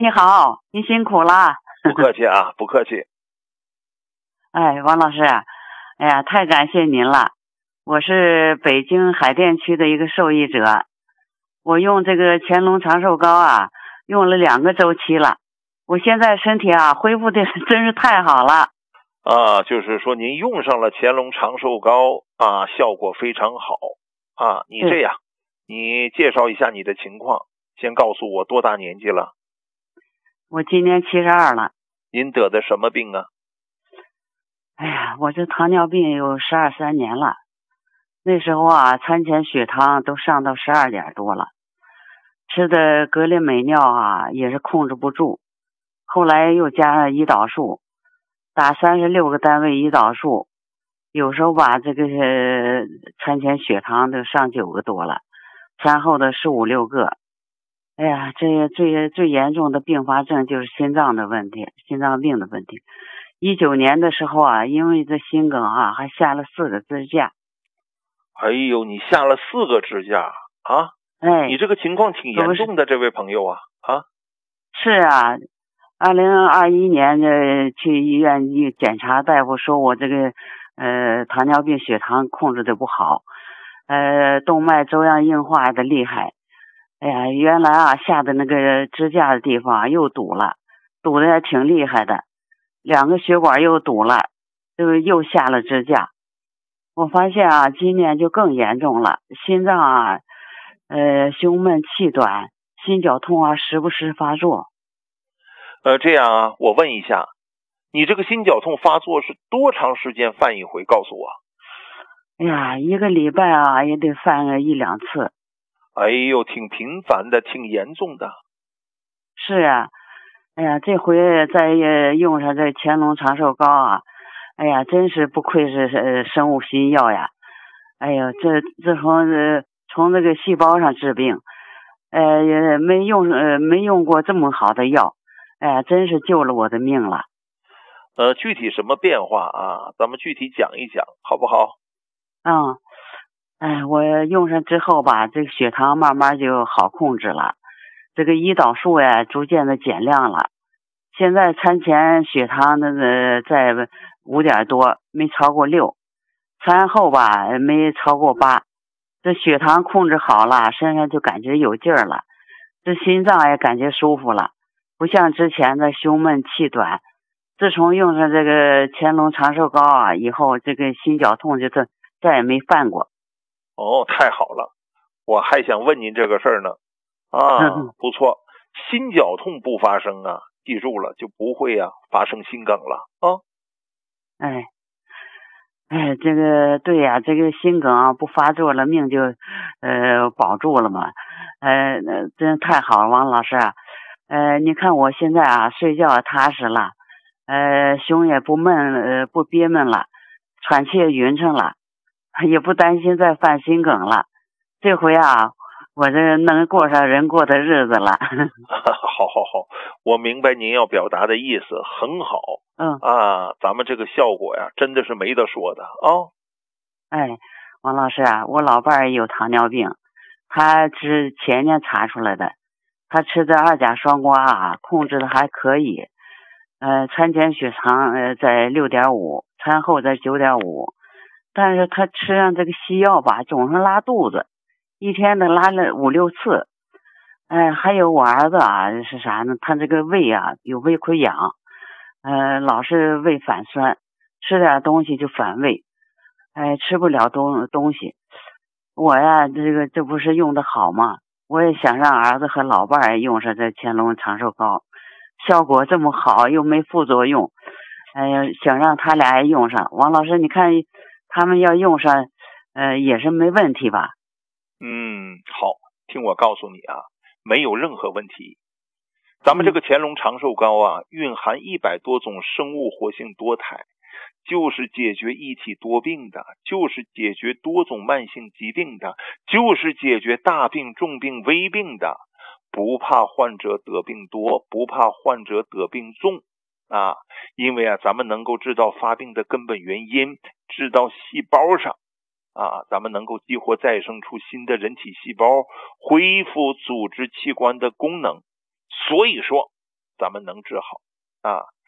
你好，你辛苦了。 不客气啊，不客气。 哎，王老师，哎呀，太感谢您了。我是北京海淀区的一个受益者，我用这个乾隆长寿膏啊，用了2个周期了。我现在身体啊恢复的真是太好了。 就是说您用上了乾隆长寿膏啊，效果非常好啊。你这样，你介绍一下你的情况，先告诉我多大年纪了？ 我今年72了。 您得的什么病啊？ 哎呀，我这糖尿病有12、13年了。那时候啊，餐前血糖都上到12点多了，吃的格列美尿啊也是控制不住。后来又加上胰岛素，打36个单位胰岛素，有时候吧，这个餐前血糖都上9个多了，餐后的15、16个。哎呀，这最严重的并发症就是心脏的问题，心脏病的问题。19年的时候啊，因为这心梗啊，还下了4个支架。 哎呦，你下了4个支架啊！ 哎， 你这个情况挺严重的，这位朋友啊。 是啊，2021年去医院一检查，大夫说我这个糖尿病血糖控制的不好，动脉粥样硬化的厉害。哎呀，原来啊下的那个支架的地方又堵了，堵的也挺厉害的，2个血管又堵了，又下了支架。我发现啊，今年就更严重了，心脏啊，胸闷气短，心绞痛啊，时不时发作。 这样啊，我问一下，你这个心绞痛发作是多长时间犯一回？告诉我。 哎呀，1个礼拜啊也得犯个1、2次。 哎呦，挺频繁的，挺严重的。 是啊，哎呀，这回再用上这乾隆长寿膏啊，哎呀，真是不愧是生物新药呀。哎呀，这从这个细胞上治病，也没用过这么好的药，哎呀，真是救了我的命了。 具体什么变化啊？咱们具体讲一讲，好不好？ 我用上之后吧，这个血糖慢慢就好控制了，这个胰岛素呀逐渐的减量了。现在餐前血糖那个在5点多，没超过6，餐后吧没超过8。这血糖控制好了，身上就感觉有劲儿了，这心脏也感觉舒服了，不像之前的胸闷气短。自从用上这个乾隆长寿膏啊以后，这个心绞痛就再也没犯过。 哦，太好了，我还想问您这个事儿呢。不错，心绞痛不发生啊，记住了，就不会发生心梗了啊。 这个对呀，这个心梗啊不发作了，命就保住了嘛。真太好了，王老师。你看我现在啊睡觉踏实了，胸也不闷不憋闷了，喘气也匀称了，也不担心再犯心梗了。这回啊，我这能过上人过的日子了。 好，我明白您要表达的意思，很好。咱们这个效果呀，真的是没得说的啊。 王老师啊，我老伴儿有糖尿病，他是前年查出来的，他吃的2甲双胍啊，控制的还可以。餐前血糖在6.5，餐后在9.5，但是他吃上这个西药吧，总是拉肚子，一天得拉了5、6次。还有我儿子啊，是啥呢？他这个胃啊有胃溃疡，老是胃反酸，吃点东西就反胃，吃不了东西。我呀，这不是用的好吗？我也想让儿子和老伴儿用上这乾隆长寿膏，效果这么好又没副作用，想让他俩也用上。王老师，你看他们要用上，也是没问题吧？ 好，听我告诉你啊，没有任何问题。咱们这个乾隆长寿膏啊，蕴含100多种生物活性多肽，就是解决一体多病的，就是解决多种慢性疾病的，就是解决大病、重病、危病的，不怕患者得病多，不怕患者得病重因为咱们能够知道发病的根本原因，知道细胞上咱们能够激活再生出新的人体细胞，恢复组织器官的功能。所以说咱们能治好啊。